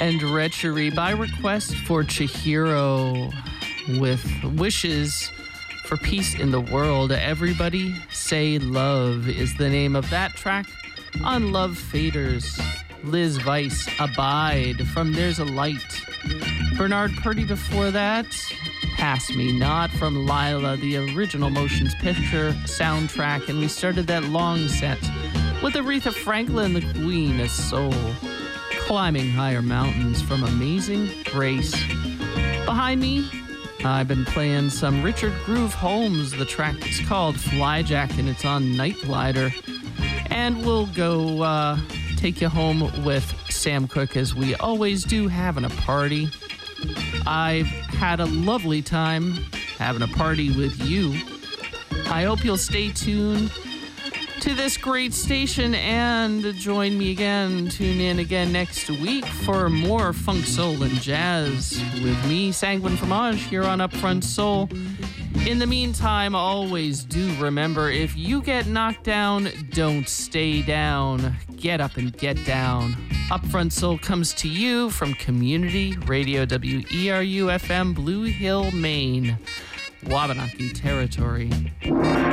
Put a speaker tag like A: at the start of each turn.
A: and Treachery by request for Chihiro with wishes for peace in the world. Everybody Say Love is the name of that track on Love Faders. Liz Weiss, Abide from There's a Light. Bernard Purdy before that, Pass Me Not from Lila, the original motions picture soundtrack. And we started that long set with Aretha Franklin, the Queen of Soul. Climbing Higher Mountains from Amazing Grace. Behind me, I've been playing some Richard Groove Holmes. The track is called Flyjack and it's on Night Glider. And we'll go take you home with Sam Cooke as we always do, having a party. I've had a lovely time having a party with you. I hope you'll stay tuned to this great station and join me again. Tune in again next week for more funk, soul, and jazz with me, Sanguine Fromage, here on Upfront Soul. In the meantime, always do remember, if you get knocked down, don't stay down. Get up and get down. Upfront Soul comes to you from Community Radio WERU FM, Blue Hill, Maine, Wabanaki territory.